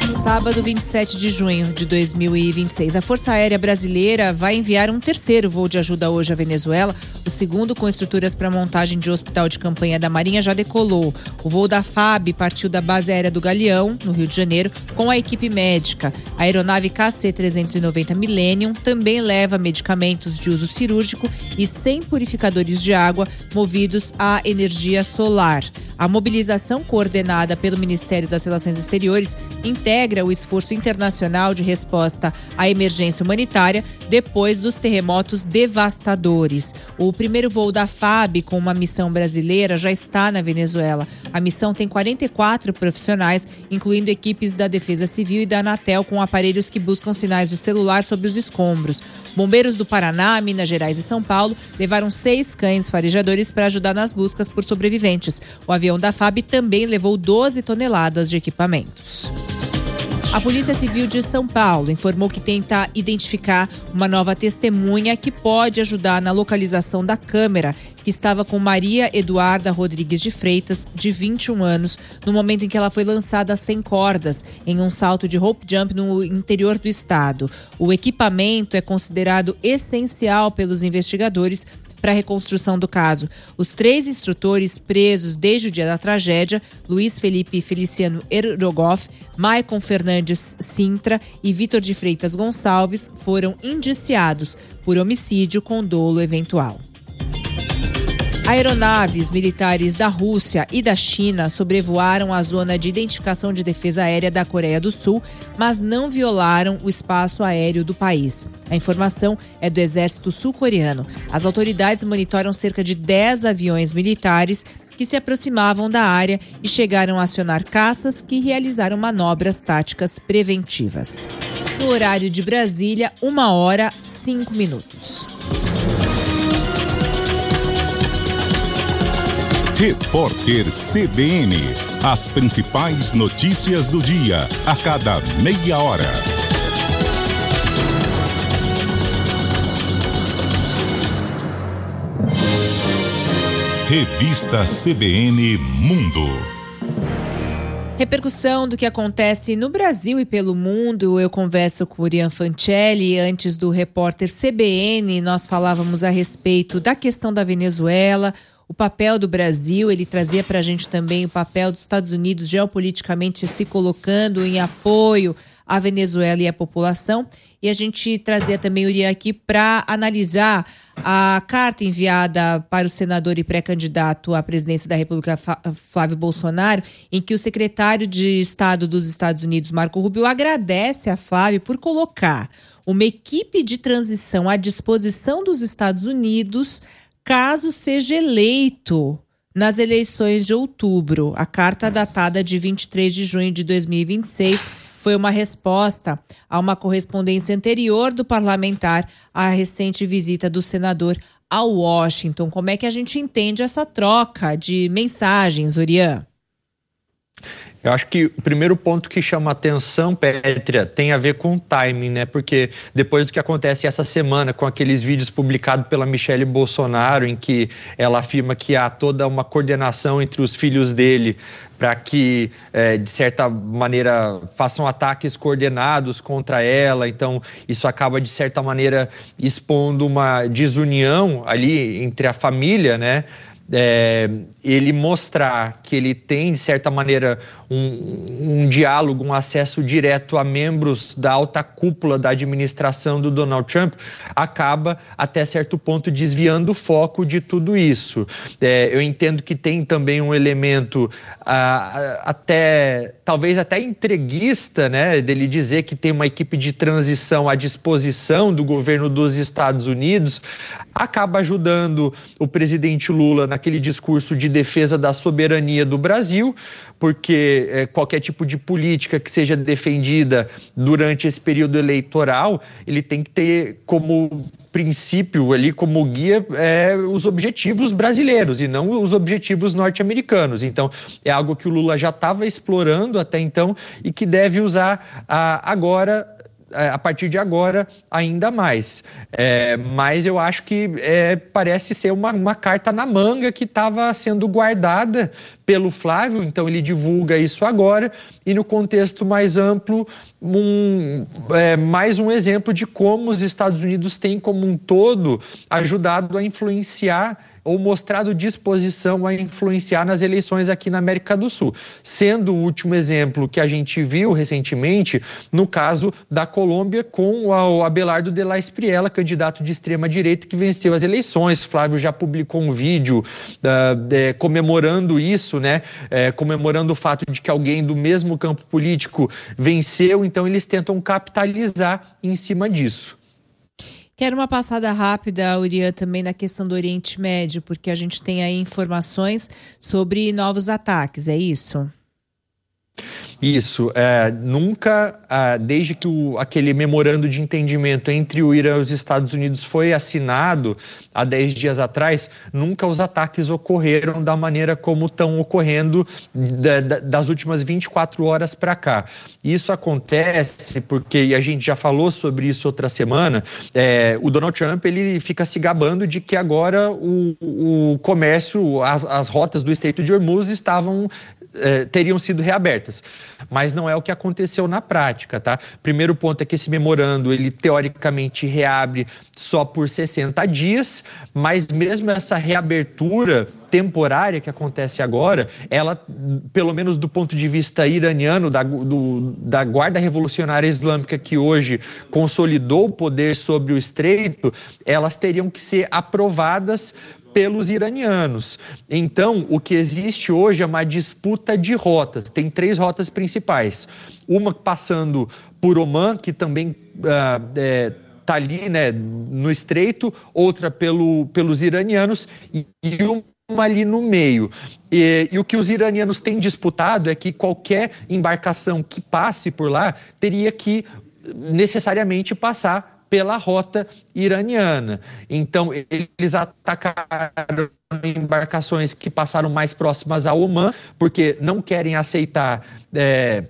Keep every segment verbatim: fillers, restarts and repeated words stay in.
Sábado, vinte e sete de junho de dois mil e vinte e seis, a Força Aérea Brasileira vai enviar um terceiro voo de ajuda hoje à Venezuela. O segundo, com estruturas para montagem de hospital de campanha da Marinha, já decolou. O voo da F A B partiu da Base Aérea do Galeão, no Rio de Janeiro, com a equipe médica. A aeronave K C trezentos e noventa Millennium também leva medicamentos de uso cirúrgico e cem purificadores de água movidos à energia solar. A mobilização coordenada pelo Ministério das Relações Exteriores integra o esforço internacional de resposta à emergência humanitária depois dos terremotos devastadores. O primeiro voo da F A B com uma missão brasileira já está na Venezuela. A missão tem quarenta e quatro profissionais, incluindo equipes da Defesa Civil e da Anatel, com aparelhos que buscam sinais de celular sobre os escombros. Bombeiros do Paraná, Minas Gerais e São Paulo levaram seis cães farejadores para ajudar nas buscas por sobreviventes. O avião da F A B também levou doze toneladas de equipamentos. A Polícia Civil de São Paulo informou que tenta identificar uma nova testemunha que pode ajudar na localização da câmera que estava com Maria Eduarda Rodrigues de Freitas, de vinte e um anos, no momento em que ela foi lançada sem cordas em um salto de rope jump no interior do estado. O equipamento é considerado essencial pelos investigadores para a reconstrução do caso. Os três instrutores presos desde o dia da tragédia, Luiz Felipe Feliciano Erdogoff, Maicon Fernandes Sintra e Vitor de Freitas Gonçalves, foram indiciados por homicídio com dolo eventual. Aeronaves militares da Rússia e da China sobrevoaram a zona de identificação de defesa aérea da Coreia do Sul, mas não violaram o espaço aéreo do país. A informação é do exército sul-coreano. As autoridades monitoram cerca de dez aviões militares que se aproximavam da área e chegaram a acionar caças que realizaram manobras táticas preventivas. No horário de Brasília, uma hora, cinco minutos. Repórter C B N. As principais notícias do dia, a cada meia hora. Revista C B N Mundo. Repercussão do que acontece no Brasil e pelo mundo. Eu converso com o Urian Fancelli. Antes do repórter C B N, nós falávamos a respeito da questão da Venezuela, o papel do Brasil. Ele trazia para a gente também o papel dos Estados Unidos geopoliticamente se colocando em apoio à Venezuela e à população. E a gente trazia também o Urian aqui para analisar a carta enviada para o senador e pré-candidato à presidência da República, Flávio Bolsonaro, em que o secretário de Estado dos Estados Unidos, Marco Rubio, agradece a Flávio por colocar uma equipe de transição à disposição dos Estados Unidos caso seja eleito nas eleições de outubro. A carta datada de vinte e três de junho de dois mil e vinte e seis foi uma resposta a uma correspondência anterior do parlamentar à recente visita do senador a Washington. Como é que a gente entende essa troca de mensagens, Urian? Eu acho que o primeiro ponto que chama atenção, Pétria, tem a ver com o timing, né? Porque depois do que acontece essa semana com aqueles vídeos publicados pela Michelle Bolsonaro, em que ela afirma que há toda uma coordenação entre os filhos dele para que, é, de certa maneira, façam ataques coordenados contra ela. Então, isso acaba, de certa maneira, expondo uma desunião ali entre a família, né? É, ele mostrar que ele tem, de certa maneira, um, um diálogo, um acesso direto a membros da alta cúpula da administração do Donald Trump, acaba, até certo ponto, desviando o foco de tudo isso. É, eu entendo que tem também um elemento ah, até, talvez até entreguista, né, dele dizer que tem uma equipe de transição à disposição do governo dos Estados Unidos, acaba ajudando o presidente Lula naquele discurso de defesa da soberania do Brasil, porque é, qualquer tipo de política que seja defendida durante esse período eleitoral, ele tem que ter como princípio ali, como guia, é, os objetivos brasileiros e não os objetivos norte-americanos. Então, é algo que o Lula já estava explorando até então e que deve usar a, agora a partir de agora, ainda mais. É, mas eu acho que é, parece ser uma, uma carta na manga que estava sendo guardada pelo Flávio, então ele divulga isso agora, e no contexto mais amplo, um, é, mais um exemplo de como os Estados Unidos têm, como um todo, ajudado a influenciar ou mostrado disposição a influenciar nas eleições aqui na América do Sul. Sendo o último exemplo que a gente viu recentemente, no caso da Colômbia, com o Abelardo de la Espriella, candidato de extrema-direita que venceu as eleições. Flávio já publicou um vídeo uh, é, comemorando isso, né? É, comemorando o fato de que alguém do mesmo campo político venceu, então eles tentam capitalizar em cima disso. Quero uma passada rápida, Urian, também na questão do Oriente Médio, porque a gente tem aí informações sobre novos ataques, é isso? Isso, é, nunca, é, desde que o, aquele memorando de entendimento entre o Irã e os Estados Unidos foi assinado há dez dias atrás, nunca os ataques ocorreram da maneira como estão ocorrendo da, da, das últimas vinte e quatro horas para cá. Isso acontece porque, e a gente já falou sobre isso outra semana, é, o Donald Trump ele fica se gabando de que agora o, o comércio, as, as rotas do Estreito de Hormuz estavam Eh, teriam sido reabertas, mas não é o que aconteceu na prática, tá? Primeiro ponto é que esse memorando, ele teoricamente reabre só por sessenta dias, mas mesmo essa reabertura temporária que acontece agora, ela, pelo menos do ponto de vista iraniano, da, do, da Guarda Revolucionária Islâmica que hoje consolidou o poder sobre o Estreito, elas teriam que ser aprovadas pelos iranianos. Então, o que existe hoje é uma disputa de rotas. Tem três rotas principais. Uma passando por Omã, que também uh, é, tá ali, né, no Estreito, outra pelo, pelos iranianos e, e uma ali no meio. E, e o que os iranianos têm disputado é que qualquer embarcação que passe por lá teria que necessariamente passar pela rota iraniana. Então, eles atacaram embarcações que passaram mais próximas a Omã, porque não querem aceitar é,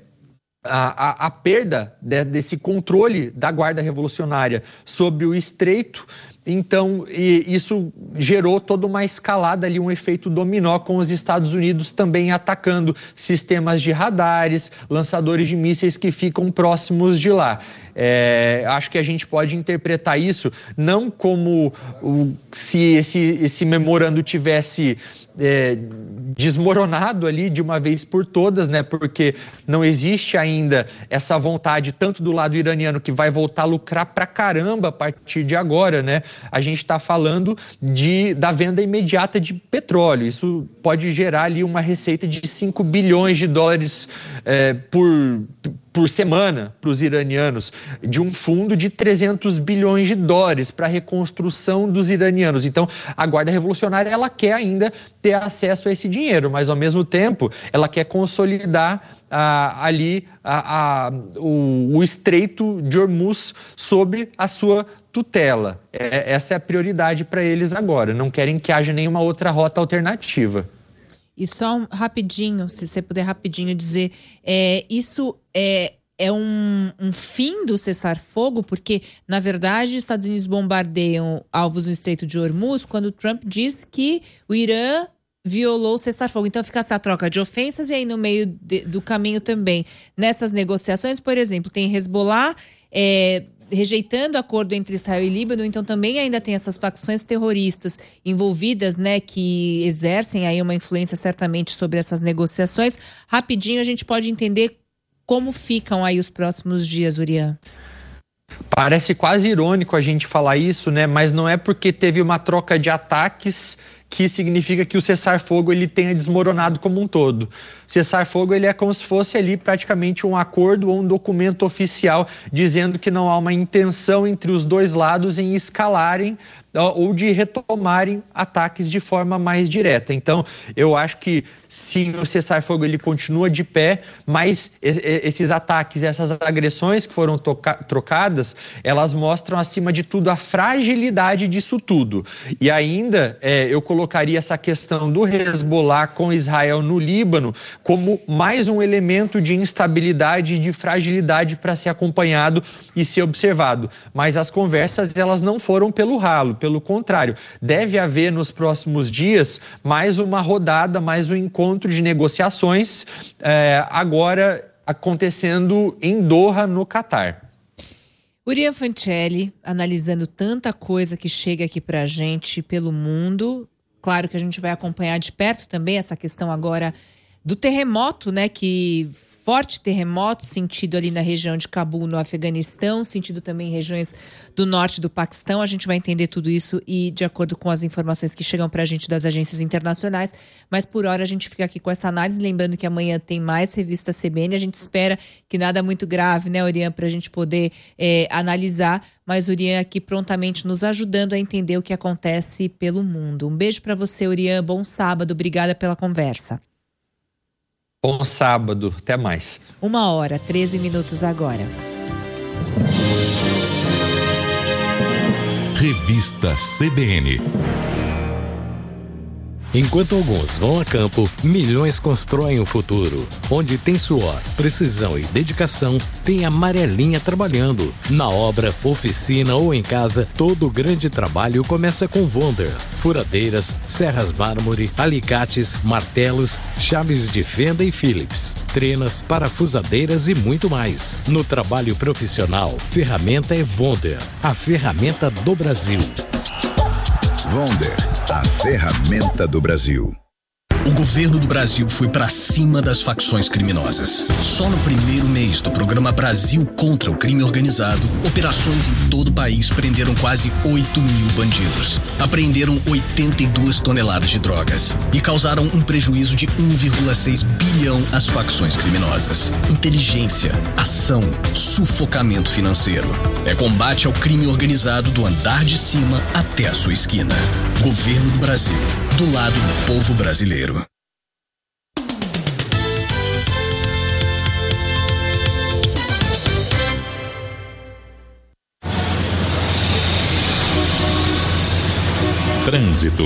a, a, a perda de, desse controle da Guarda Revolucionária sobre o Estreito. Então, e isso gerou toda uma escalada ali, um efeito dominó, com os Estados Unidos também atacando sistemas de radares, lançadores de mísseis que ficam próximos de lá. É, acho que a gente pode interpretar isso não como o, se esse, esse memorando tivesse é, desmoronado ali de uma vez por todas, né? Porque não existe ainda essa vontade tanto do lado iraniano, que vai voltar a lucrar pra caramba a partir de agora, né? A gente está falando de, da venda imediata de petróleo. Isso pode gerar ali uma receita de cinco bilhões de dólares é, por, por semana para os iranianos, de um fundo de trezentos bilhões de dólares para a reconstrução dos iranianos. Então, a Guarda Revolucionária, ela quer ainda ter acesso a esse dinheiro, mas, ao mesmo tempo, ela quer consolidar ah, ali a, a, o, o Estreito de Hormuz sob a sua tutela. É, essa é a prioridade para eles agora. Não querem que haja nenhuma outra rota alternativa. E só um, rapidinho, se você puder rapidinho dizer, é, isso é, é um, um fim do cessar-fogo? Porque, na verdade, os Estados Unidos bombardeiam alvos no Estreito de Hormuz quando Trump diz que o Irã violou o cessar-fogo. Então fica essa troca de ofensas e aí no meio de, do caminho também. Nessas negociações, por exemplo, tem Hezbollah é, rejeitando o acordo entre Israel e Líbano, então também ainda tem essas facções terroristas envolvidas, né, que exercem aí uma influência certamente sobre essas negociações. Rapidinho a gente pode entender como ficam aí os próximos dias, Urian. Parece quase irônico a gente falar isso, né? Mas não é porque teve uma troca de ataques que significa que o cessar-fogo ele tenha desmoronado como um todo. Cessar-fogo ele é como se fosse ali praticamente um acordo ou um documento oficial dizendo que não há uma intenção entre os dois lados em escalarem ou de retomarem ataques de forma mais direta. Então, eu acho que sim, o cessar-fogo ele continua de pé, mas esses ataques, essas agressões que foram trocadas, elas mostram, acima de tudo, a fragilidade disso tudo. E ainda, é, eu colocaria essa questão do Hezbollah com Israel no Líbano como mais um elemento de instabilidade e de fragilidade para ser acompanhado e ser observado. Mas as conversas, elas não foram pelo ralo, pelo contrário. Deve haver nos próximos dias mais uma rodada, mais um encontro encontro de negociações, é, agora acontecendo em Doha, no Catar. Urian Fancelli, analisando tanta coisa que chega aqui pra gente pelo mundo. Claro que a gente vai acompanhar de perto também essa questão agora do terremoto, né? Que forte terremoto sentido ali na região de Cabul, no Afeganistão, sentido também em regiões do norte do Paquistão. A gente vai entender tudo isso e de acordo com as informações que chegam para a gente das agências internacionais. Mas por hora a gente fica aqui com essa análise, lembrando que amanhã tem mais revista C B N. A gente espera que nada muito grave, né, Urian, para a gente poder é, analisar. Mas Urian aqui prontamente nos ajudando a entender o que acontece pelo mundo. Um beijo para você, Urian. Bom sábado. Obrigada pela conversa. Bom sábado, até mais. Uma hora, treze minutos agora. Revista C B N. Enquanto alguns vão a campo, milhões constroem o futuro. Onde tem suor, precisão e dedicação, tem a Amarelinha trabalhando. Na obra, oficina ou em casa, todo o grande trabalho começa com Wonder. Furadeiras, serras mármore, alicates, martelos, chaves de fenda e Phillips, trenas, parafusadeiras e muito mais. No trabalho profissional, ferramenta é Wonder, a ferramenta do Brasil. Wonder, a ferramenta do Brasil. O governo do Brasil foi pra cima das facções criminosas. Só no primeiro mês do programa Brasil contra o Crime Organizado, operações em todo o país prenderam quase oito mil bandidos. Apreenderam oitenta e duas toneladas de drogas e causaram um prejuízo de um vírgula seis bilhão às facções criminosas. Inteligência, ação, sufocamento financeiro. É combate ao crime organizado do andar de cima até a sua esquina. Governo do Brasil, do lado do povo brasileiro. Trânsito.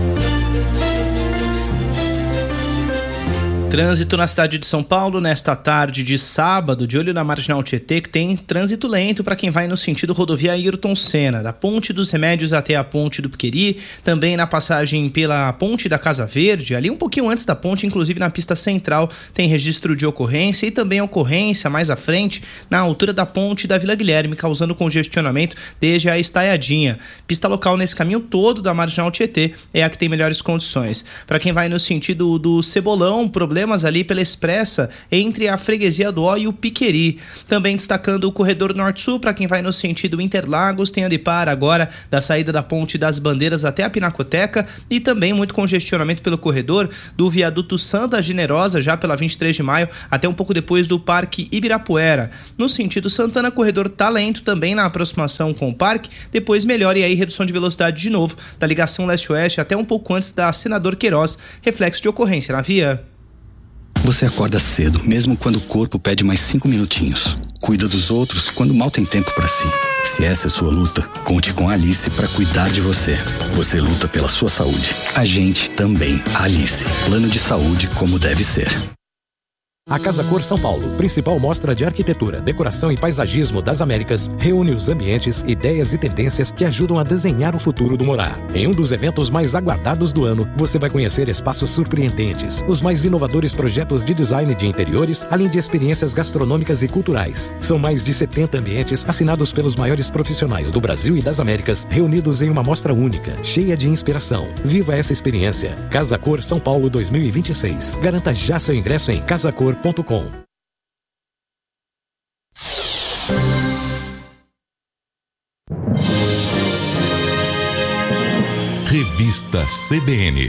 Trânsito na cidade de São Paulo nesta tarde de sábado, de olho na Marginal Tietê, que tem trânsito lento para quem vai no sentido rodovia Ayrton Senna, da Ponte dos Remédios até a Ponte do Piqueri, também na passagem pela Ponte da Casa Verde, ali um pouquinho antes da ponte, inclusive na pista central, tem registro de ocorrência e também ocorrência mais à frente, na altura da Ponte da Vila Guilherme, causando congestionamento desde a Estaiadinha. Pista local nesse caminho todo da Marginal Tietê é a que tem melhores condições. Para quem vai no sentido do Cebolão, problema ali pela Expressa entre a Freguesia do Ó e o Piqueri. Também destacando o corredor Norte-Sul para quem vai no sentido Interlagos, tem ali para agora da saída da Ponte das Bandeiras até a Pinacoteca e também muito congestionamento pelo corredor do viaduto Santa Generosa, já pela vinte e três de maio, até um pouco depois do Parque Ibirapuera. No sentido Santana, corredor tá lento também na aproximação com o parque, depois melhora e aí redução de velocidade de novo da ligação leste-oeste até um pouco antes da Senador Queiroz, reflexo de ocorrência na via. Você acorda cedo, mesmo quando o corpo pede mais cinco minutinhos. Cuida dos outros quando mal tem tempo para si. Se essa é sua luta, conte com a Alice para cuidar de você. Você luta pela sua saúde. A gente também. Alice. Plano de saúde como deve ser. A Casa Cor São Paulo, principal mostra de arquitetura, decoração e paisagismo das Américas, reúne os ambientes, ideias e tendências que ajudam a desenhar o futuro do morar. Em um dos eventos mais aguardados do ano, você vai conhecer espaços surpreendentes, os mais inovadores projetos de design de interiores, além de experiências gastronômicas e culturais. São mais de setenta ambientes assinados pelos maiores profissionais do Brasil e das Américas, reunidos em uma mostra única, cheia de inspiração. Viva essa experiência. Casa Cor São Paulo dois mil e vinte e seis. Garanta já seu ingresso em casacor ponto com. Revista C B N.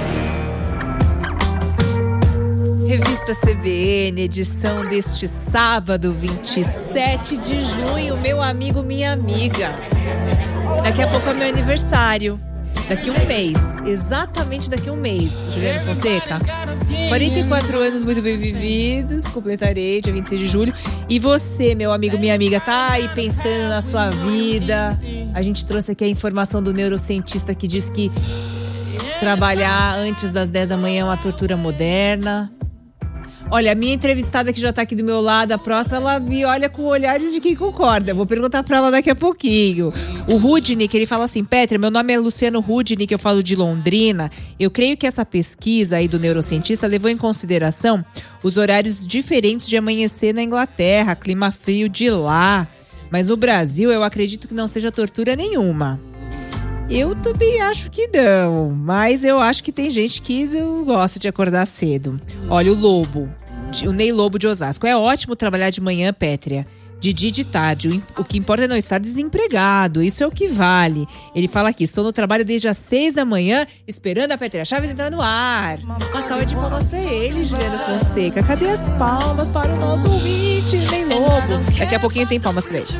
Revista C B N, edição deste sábado, vinte e sete de junho, meu amigo, minha amiga. Daqui a pouco é meu aniversário. Daqui um mês, exatamente daqui um mês, Juliana Fonseca. quarenta e quatro anos muito bem vividos, completarei dia vinte e seis de julho. E você, meu amigo, minha amiga, tá aí pensando na sua vida? A gente trouxe aqui a informação do neurocientista que diz que trabalhar antes das dez da manhã é uma tortura moderna. Olha, a minha entrevistada que já tá aqui do meu lado, a próxima, ela me olha com olhares de quem concorda. Eu vou perguntar pra ela daqui a pouquinho. O Rudnick, ele fala assim: Petra, meu nome é Luciano Rudnick, eu falo de Londrina. Eu creio que essa pesquisa aí do neurocientista levou em consideração os horários diferentes de amanhecer na Inglaterra, clima frio de lá. Mas no Brasil, eu acredito que não seja tortura nenhuma. Eu também acho que não, mas eu acho que tem gente que não gosta de acordar cedo. Olha, o Lobo, o Ney Lobo de Osasco. É ótimo trabalhar de manhã, Pétrea. De dia e de tarde. O que importa é não estar desempregado. Isso é o que vale. Ele fala aqui: estou no trabalho desde as seis da manhã, esperando a Pétrea Chaves entrar no ar. Uma salva de palmas pra ele, Juliana Fonseca. Cadê as palmas para o nosso ouvinte, Ney Lobo? Daqui a pouquinho tem palmas pra ele.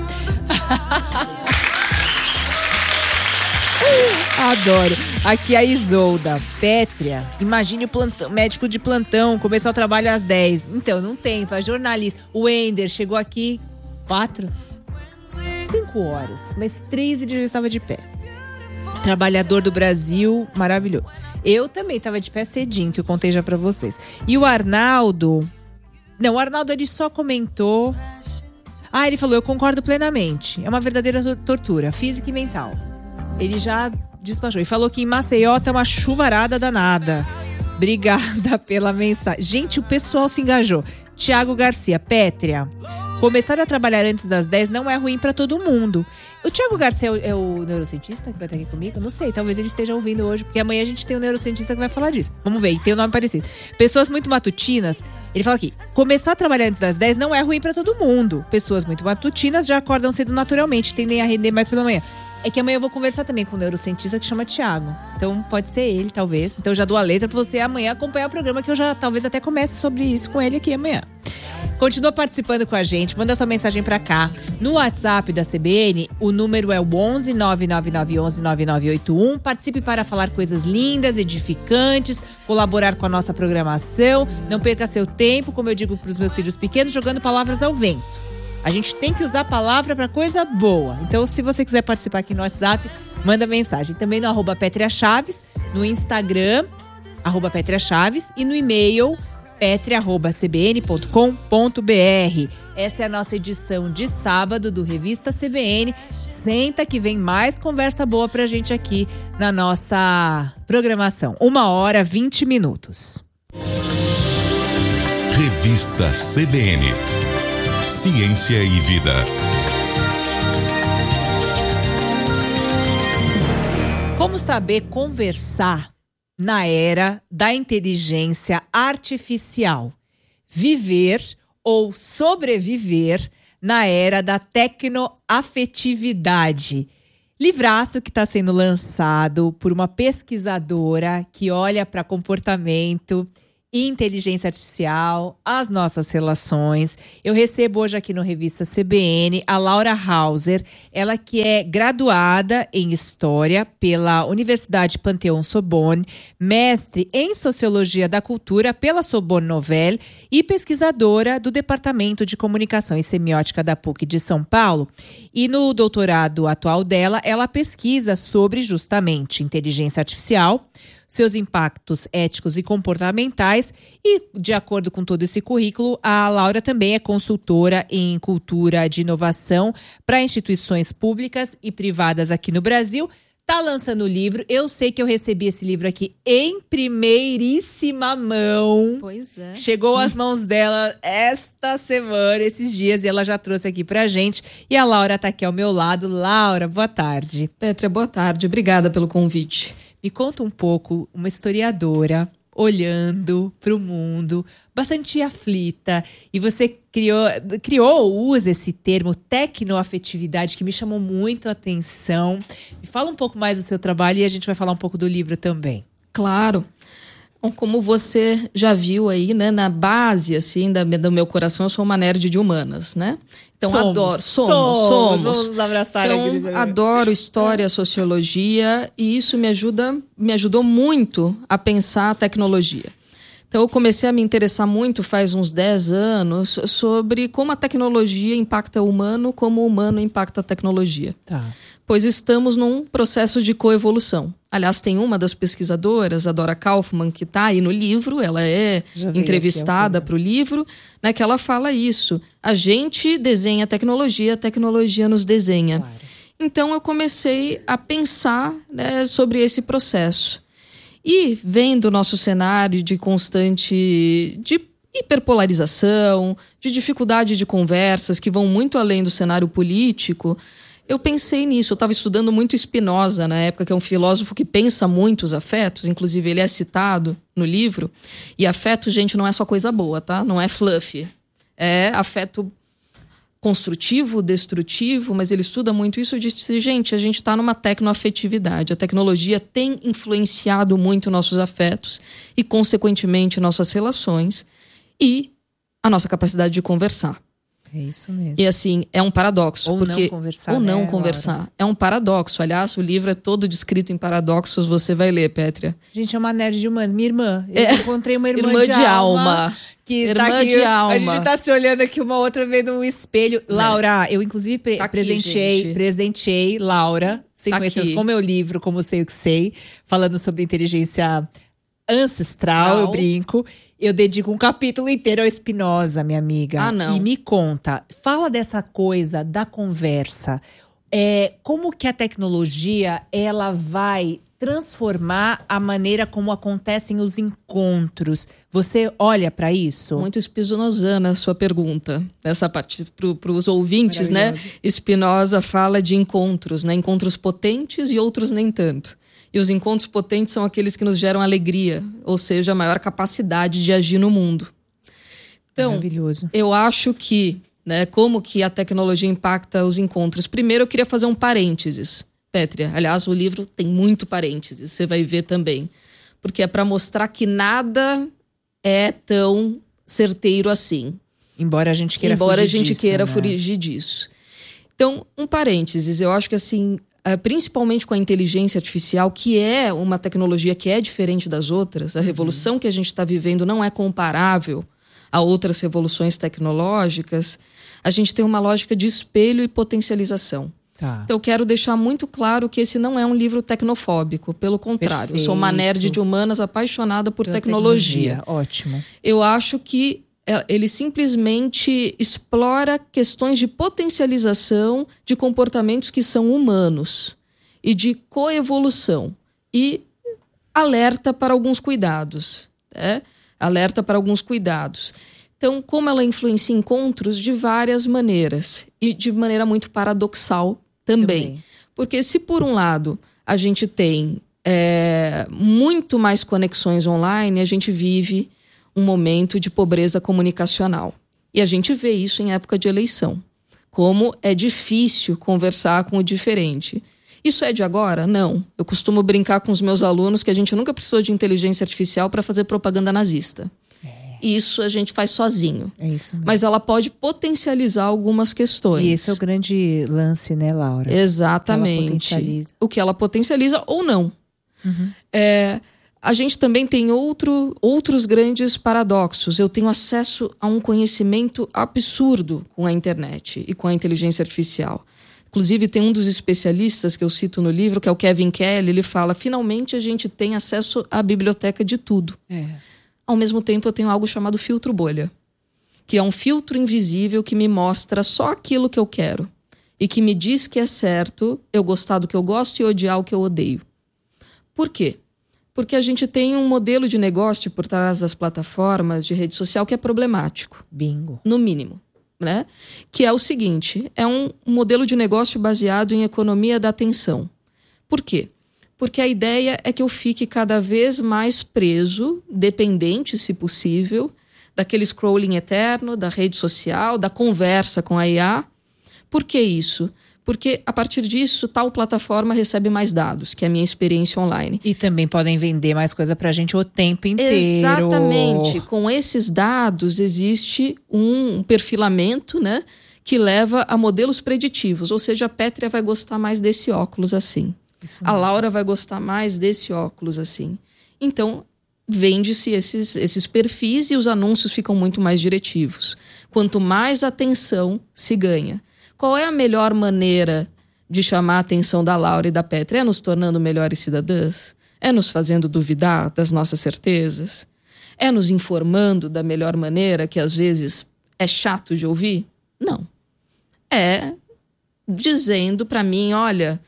Adoro. Aqui a Isolda. Pétrea, imagine o plantão, médico de plantão começar o trabalho às dez. Então, não tem, para jornalista. O Ender chegou aqui quatro, cinco horas, mas três ele já estava de pé. Trabalhador do Brasil, maravilhoso. Eu também estava de pé cedinho, que eu contei já para vocês. E o Arnaldo... Não, o Arnaldo ele só comentou... Ah, ele falou: eu concordo plenamente. É uma verdadeira tortura, física e mental. Ele já despachou. E falou que em Maceió tá uma chuvarada danada. Obrigada pela mensagem. Gente, o pessoal se engajou. Tiago Garcia, Pétrea, começar a trabalhar antes das dez não é ruim pra todo mundo. O Tiago Garcia é o, é o neurocientista que vai estar aqui comigo? Não sei, talvez ele esteja ouvindo hoje, porque amanhã a gente tem um neurocientista que vai falar disso. Vamos ver, e tem um nome parecido. Pessoas muito matutinas, ele fala aqui: começar a trabalhar antes das dez não é ruim pra todo mundo. Pessoas muito matutinas já acordam cedo naturalmente, tendem a render mais pela manhã. É que amanhã eu vou conversar também com um neurocientista que chama Thiago. Então pode ser ele, talvez. Então eu já dou a letra pra você amanhã acompanhar o programa, que eu já talvez até comece sobre isso com ele aqui amanhã. Continua participando com a gente, manda sua mensagem pra cá. No WhatsApp da C B N, o número é o onze nove nove nove onze nove nove oito um. Participe para falar coisas lindas, edificantes, colaborar com a nossa programação. Não perca seu tempo, como eu digo pros meus filhos pequenos, jogando palavras ao vento. A gente tem que usar a palavra para coisa boa. Então, se você quiser participar aqui no WhatsApp, manda mensagem. Também no arroba Pétrea Chaves, no Instagram, arroba Pétrea Chaves, e no e-mail, pétrea arroba c b n ponto com ponto b r. Essa é a nossa edição de sábado do Revista C B N. Senta que vem mais conversa boa pra gente aqui na nossa programação. Uma hora, vinte minutos. Revista C B N. Ciência e Vida. Como saber conversar na era da inteligência artificial? Viver ou sobreviver na era da tecnoafetividade? Livraço que está sendo lançado por uma pesquisadora que olha para comportamento, inteligência artificial, as nossas relações. Eu recebo hoje aqui no Revista C B N a Laura Hauser, ela que é graduada em História pela Universidade Panthéon-Sorbonne, mestre em Sociologia da Cultura pela Sorbonne Nouvelle e pesquisadora do Departamento de Comunicação e Semiótica da P U C de São Paulo. E no doutorado atual dela, ela pesquisa sobre justamente inteligência artificial, seus impactos éticos e comportamentais, e, de acordo com todo esse currículo, a Laura também é consultora em cultura de inovação para instituições públicas e privadas aqui no Brasil. Está lançando o livro. Eu sei que eu recebi esse livro aqui em primeiríssima mão. Pois é. Chegou às mãos dela esta semana, esses dias, e ela já trouxe aqui pra gente. E a Laura está aqui ao meu lado. Laura, boa tarde. Pétrea, boa tarde. Obrigada pelo convite. Me conta um pouco, uma historiadora olhando para o mundo, bastante aflita, e você criou, criou, usa esse termo tecnoafetividade, que me chamou muito a atenção. Me fala um pouco mais do seu trabalho e a gente vai falar um pouco do livro também. Claro. Bom, como você já viu aí, né, na base, assim, da, do meu coração, eu sou uma nerd de humanas, né? Então, somos, adoro. Somos, somos. somos. Vamos nos abraçar então, aqui. adoro história, sociologia, e isso me ajuda, me ajudou muito a pensar a tecnologia. Então, eu comecei a me interessar muito, faz uns dez anos, sobre como a tecnologia impacta o humano, como o humano impacta a tecnologia. Tá. Pois estamos num processo de coevolução. Aliás, tem uma das pesquisadoras, a Dora Kaufmann, que está aí no livro, ela é entrevistada para o livro, né, que ela fala isso. A gente desenha a tecnologia, a tecnologia nos desenha. Claro. Então, eu comecei a pensar, né, sobre esse processo. E vendo o nosso cenário de constante de hiperpolarização, de dificuldade de conversas que vão muito além do cenário político, eu pensei nisso. Eu estava estudando muito Spinoza na época, que é um filósofo que pensa muito os afetos, inclusive ele é citado no livro. E afeto, gente, não é só coisa boa, tá? Não é fluff. É afeto construtivo, destrutivo, mas ele estuda muito isso. Eu disse, gente, a gente está numa tecnoafetividade. A tecnologia tem influenciado muito nossos afetos e, consequentemente, nossas relações e a nossa capacidade de conversar. É isso mesmo. E assim, é um paradoxo. Ou porque, não conversar. Ou não né, conversar. Laura? É um paradoxo. Aliás, o livro é todo descrito em paradoxos. Você vai ler, Pétria. Gente, é uma nerd de humano. Minha irmã. Eu é. encontrei uma irmã, irmã de, de alma. alma. Que irmã tá aqui, de alma. A gente tá se olhando aqui uma outra vendo um espelho. É. Laura, eu inclusive pre tá aqui, presenteei, gente. presenteei Laura, sem tá conhecer, aqui. com meu livro, Como Sei O Que Sei, falando sobre inteligência ancestral, não. eu brinco. Eu dedico um capítulo inteiro ao Spinoza, minha amiga. Ah, não. E me conta, fala dessa coisa da conversa. É, como que a tecnologia, ela vai transformar a maneira como acontecem os encontros. Você olha para isso? Muito spinozana a sua pergunta. Essa parte para os ouvintes, né? Spinoza fala de encontros, né? Encontros potentes e outros nem tanto. E os encontros potentes são aqueles que nos geram alegria, ou seja, a maior capacidade de agir no mundo. Então, maravilhoso. Eu acho que, né, como que a tecnologia impacta os encontros. Primeiro, eu queria fazer um parênteses. Pétria, aliás, o livro tem muito parênteses, você vai ver também. Porque é para mostrar que nada é tão certeiro assim. Embora a gente queira Embora fugir a gente disso, queira né? fugir disso. Então, um parênteses, eu acho que assim, principalmente com a inteligência artificial, que é uma tecnologia que é diferente das outras, a revolução uhum. que a gente está vivendo não é comparável a outras revoluções tecnológicas, a gente tem uma lógica de espelho e potencialização. Tá. Então eu quero deixar muito claro que esse não é um livro tecnofóbico, pelo contrário. Perfeito. Eu sou uma nerd de humanas apaixonada por tecnologia. tecnologia. Ótimo. Eu acho que ele simplesmente explora questões de potencialização de comportamentos que são humanos e de coevolução e alerta para alguns cuidados, né? Alerta para alguns cuidados. Então, como ela influencia encontros de várias maneiras e de maneira muito paradoxal também. também. Porque se, por um lado, a gente tem é, muito mais conexões online, a gente vive um momento de pobreza comunicacional. E a gente vê isso em época de eleição. Como é difícil conversar com o diferente. Isso é de agora? Não. Eu costumo brincar com os meus alunos que a gente nunca precisou de inteligência artificial para fazer propaganda nazista. Isso a gente faz sozinho. É isso mesmo. Mas ela pode potencializar algumas questões. E esse é o grande lance, né, Laura? Exatamente. Que ela potencializa. O que ela potencializa ou não. Uhum. É, a gente também tem outro, outros grandes paradoxos. Eu tenho acesso a um conhecimento absurdo com a internet e com a inteligência artificial. Inclusive, tem um dos especialistas que eu cito no livro, que é o Kevin Kelly. Ele fala, finalmente a gente tem acesso à biblioteca de tudo. É. Ao mesmo tempo, eu tenho algo chamado filtro bolha, que é um filtro invisível que me mostra só aquilo que eu quero e que me diz que é certo eu gostar do que eu gosto e odiar o que eu odeio. Por quê? Porque a gente tem um modelo de negócio por trás das plataformas de rede social que é problemático. Bingo. No mínimo, né? Que é o seguinte, é um modelo de negócio baseado em economia da atenção. Por quê? Porque a ideia é que eu fique cada vez mais preso, dependente, se possível, daquele scrolling eterno, da rede social, da conversa com a I A. Por que isso? Porque a partir disso, tal plataforma recebe mais dados, que é a minha experiência online. E também podem vender mais coisa pra gente o tempo inteiro. Exatamente. Com esses dados existe um perfilamento, né, que leva a modelos preditivos. Ou seja, a Pétria vai gostar mais desse óculos assim. A Laura vai gostar mais desse óculos assim. Então, vende-se esses, esses perfis e os anúncios ficam muito mais diretivos. Quanto mais atenção se ganha. Qual é a melhor maneira de chamar a atenção da Laura e da Pétria? É nos tornando melhores cidadãs? É nos fazendo duvidar das nossas certezas? É nos informando da melhor maneira, que às vezes é chato de ouvir? Não. É dizendo pra mim, olha,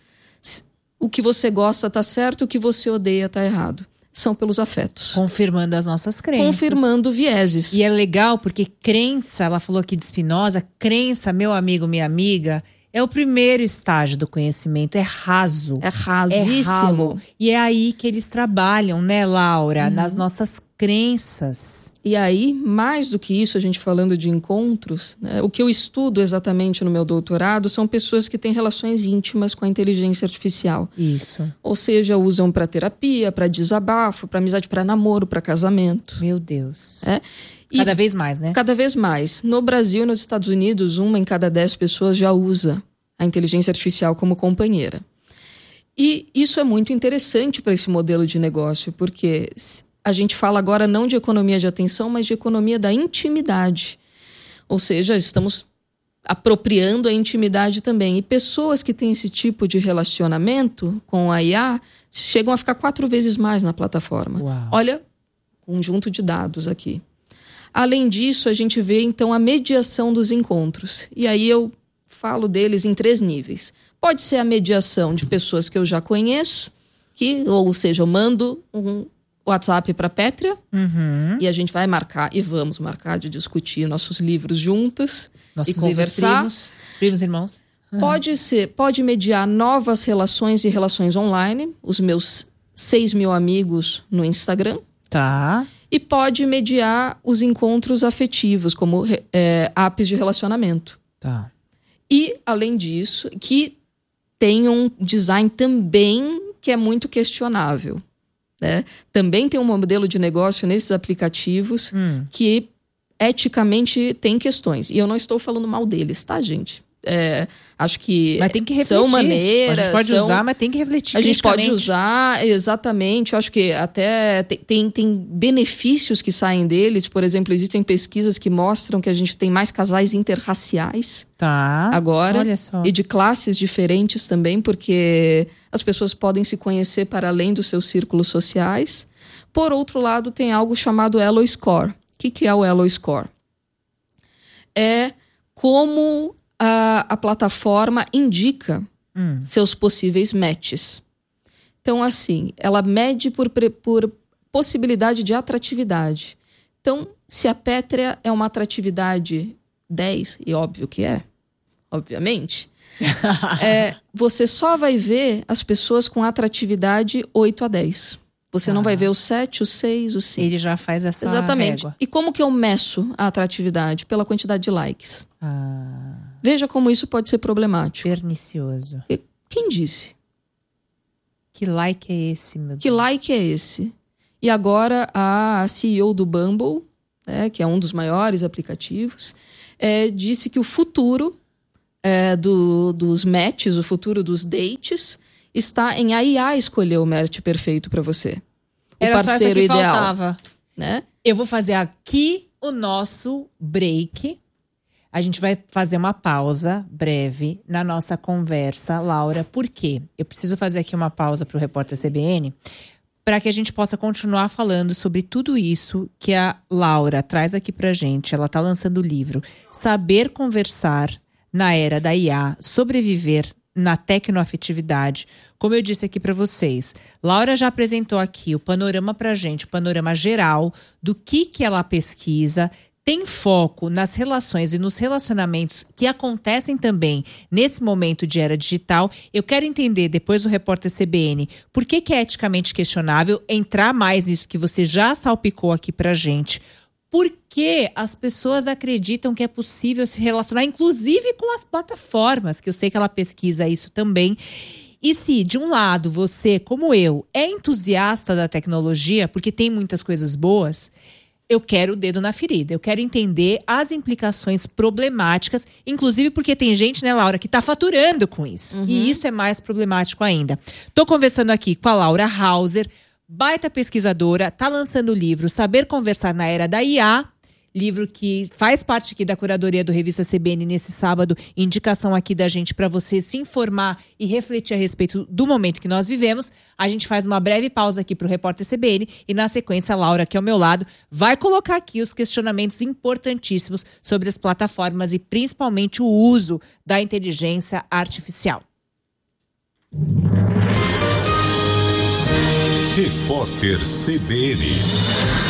o que você gosta tá certo, o que você odeia tá errado. São pelos afetos. Confirmando as nossas crenças. Confirmando vieses. E é legal porque crença, ela falou aqui de Spinoza, crença, meu amigo, minha amiga, é o primeiro estágio do conhecimento, é raso. É rasíssimo. É ralo. E é aí que eles trabalham, né, Laura? Uhum. Nas nossas crenças. E aí, mais do que isso, a gente falando de encontros, né, o que eu estudo exatamente no meu doutorado são pessoas que têm relações íntimas com a inteligência artificial. Isso. Ou seja, usam para terapia, para desabafo, para amizade, para namoro, para casamento. Meu Deus. É. E cada vez mais, né? Cada vez mais. No Brasil e nos Estados Unidos, uma em cada dez pessoas já usa a inteligência artificial como companheira. E isso é muito interessante para esse modelo de negócio, porque a gente fala agora não de economia de atenção, mas de economia da intimidade. Ou seja, estamos apropriando a intimidade também. E pessoas que têm esse tipo de relacionamento com a I A chegam a ficar quatro vezes mais na plataforma. Uau. Olha, conjunto de dados aqui. Além disso, a gente vê, então, a mediação dos encontros. E aí eu falo deles em três níveis. Pode ser a mediação de pessoas que eu já conheço, que, ou seja, eu mando um WhatsApp para a Pétria, uhum. e a gente vai marcar, e vamos marcar de discutir nossos livros juntas, nossos e conversar. Primos, primos irmãos. Uhum. Pode ser, pode mediar novas relações e relações online, os meus seis mil amigos no Instagram. Tá. E pode mediar os encontros afetivos, como é, apps de relacionamento. Tá. E, além disso, que tem um design também que é muito questionável. Né? Também tem um modelo de negócio nesses aplicativos hum. que eticamente tem questões. E eu não estou falando mal deles, tá, gente? É, acho que, mas tem que refletir. São maneiras... A gente pode são, usar, mas tem que refletir. A gente pode usar, exatamente. Eu acho que até tem, tem, tem benefícios que saem deles. Por exemplo, existem pesquisas que mostram que a gente tem mais casais interraciais tá. agora. Olha só. E de classes diferentes também, porque as pessoas podem se conhecer para além dos seus círculos sociais. Por outro lado, tem algo chamado Elo Score. O que, que é o Elo Score? É como... A, a plataforma indica hum. seus possíveis matches. Então, assim, ela mede por, por possibilidade de atratividade. Então, se a Pétria é uma atratividade dez, e óbvio que é, obviamente, é, você só vai ver as pessoas com atratividade oito a dez. Você ah. não vai ver o sete, o seis, o cinco. Ele já faz essa Exatamente. régua. E como que eu meço a atratividade? Pela quantidade de likes. Ah. Veja como isso pode ser problemático. Pernicioso. Quem disse? Que like é esse, meu Deus? Que like é esse? E agora a C E O do Bumble, né, que é um dos maiores aplicativos, é, disse que o futuro é, do, dos matches, o futuro dos dates, está em a I A escolher o match perfeito para você. O Era parceiro só essa que ideal. Faltava. Né? Eu vou fazer aqui o nosso break. A gente vai fazer uma pausa breve na nossa conversa, Laura. Por quê? Eu preciso fazer aqui uma pausa para o Repórter C B N para que a gente possa continuar falando sobre tudo isso que a Laura traz aqui pra gente. Ela está lançando o livro Saber Conversar na Era da I A, Sobreviver na Tecnoafetividade. Como eu disse aqui para vocês, Laura já apresentou aqui o panorama pra gente, o panorama geral do que, que ela pesquisa. Tem foco nas relações e nos relacionamentos que acontecem também nesse momento de era digital. Eu quero entender, depois do Repórter C B N, por que, que é eticamente questionável, entrar mais nisso que você já salpicou aqui pra gente. Por que as pessoas acreditam que é possível se relacionar, inclusive com as plataformas, que eu sei que ela pesquisa isso também. E se, de um lado, você, como eu, é entusiasta da tecnologia, porque tem muitas coisas boas, eu quero o dedo na ferida. Eu quero entender as implicações problemáticas, inclusive porque tem gente, né, Laura, que está faturando com isso. Uhum. E isso é mais problemático ainda. Estou conversando aqui com a Laura Hauser, baita pesquisadora, está lançando o livro Saber Conversar na Era da I A, livro que faz parte aqui da curadoria do Revista C B N nesse sábado, indicação aqui da gente para você se informar e refletir a respeito do momento que nós vivemos. A gente faz uma breve pausa aqui para o Repórter C B N e na sequência a Laura, aqui ao meu lado, vai colocar aqui os questionamentos importantíssimos sobre as plataformas e principalmente o uso da inteligência artificial. Repórter C B N.